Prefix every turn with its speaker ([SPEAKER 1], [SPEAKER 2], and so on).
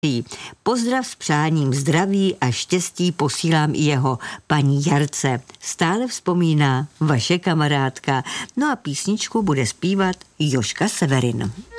[SPEAKER 1] Pozdrav s přáním zdraví a štěstí posílám i jeho paní Jarce. Stále vzpomíná vaše kamarádka. No a písničku bude zpívat Jožka Severin.